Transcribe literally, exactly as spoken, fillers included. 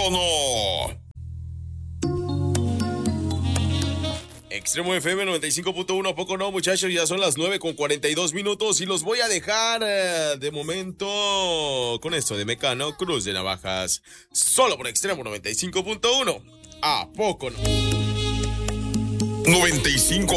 poco no? Extremo F M noventa y cinco punto uno, ¿a poco no, muchachos? Ya son las nueve con cuarenta y dos minutos y los voy a dejar eh, de momento con esto de Mecano, Cruz de Navajas, solo por Extremo noventa y cinco punto uno. ¿A poco no? noventa y cinco